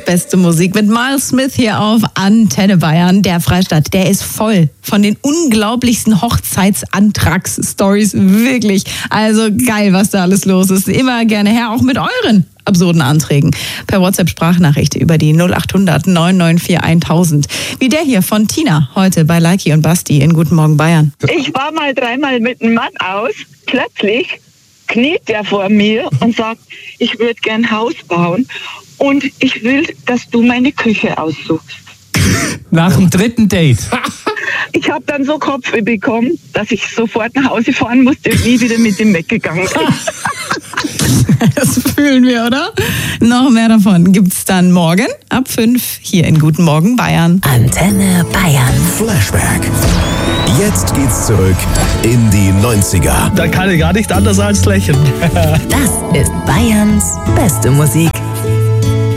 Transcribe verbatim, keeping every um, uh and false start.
beste Musik mit Miles Smith hier auf Antenne Bayern. Der Freistaat, der ist voll von den unglaublichsten Hochzeitsantrags-Stories. Wirklich. Also geil, was da alles los ist. Immer gerne her, auch mit euren absurden Anträgen. Per WhatsApp-Sprachnachricht über die null acht hundert neun neun vier tausend. Wie der hier von Tina, heute bei Leiki und Basti in Guten Morgen Bayern. Ich war mal dreimal mit einem Mann aus. Plötzlich kniet der vor mir und sagt, ich würde gern Haus bauen und ich will, dass du meine Küche aussuchst. Nach dem dritten Date. Ich habe dann so Kopfweh bekommen, dass ich sofort nach Hause fahren musste und nie wieder mit ihm weggegangen bin. Das fühlen wir, oder? Noch mehr davon gibt's dann morgen ab fünf hier in Guten Morgen Bayern. Antenne Bayern. Flashback. Jetzt geht's zurück in die neunziger. Da kann ich gar nicht anders als lächeln. Das ist Bayerns beste Musik.